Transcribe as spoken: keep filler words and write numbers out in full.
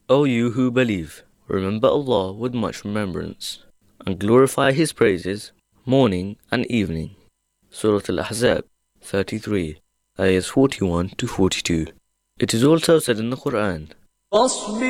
O you who believe, remember Allah with much remembrance, and glorify His praises morning and evening. Surah Al-Ahzab thirty-three, ayahs forty-one to forty-two. It is also said in the Quran,